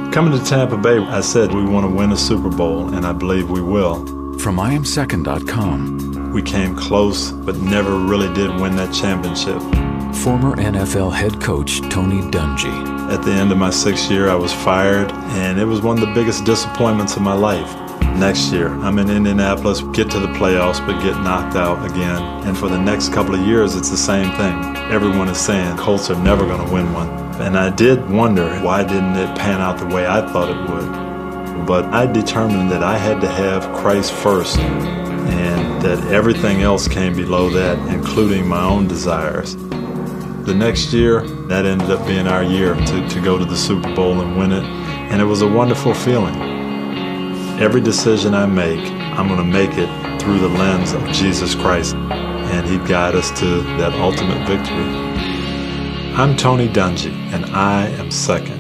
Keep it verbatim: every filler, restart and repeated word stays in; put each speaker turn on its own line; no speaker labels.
Coming to Tampa Bay, I said we want to win a Super Bowl, and I believe we will.
From I am second dot com.
We came close, but never really did win that championship.
Former N F L head coach Tony Dungy.
At the end of my sixth year, I was fired, and it was one of the biggest disappointments of my life. Next year, I'm in Indianapolis, get to the playoffs, but get knocked out again. And for the next couple of years, it's the same thing. Everyone is saying Colts are never going to win one. And I did wonder, why didn't it pan out the way I thought it would? But I determined that I had to have Christ first, and that everything else came below that, including my own desires. The next year, that ended up being our year to, to go to the Super Bowl and win it, and it was a wonderful feeling. Every decision I make, I'm going to make it through the lens of Jesus Christ, and He'd guide us to that ultimate victory. I'm Tony Dungy, and I am second.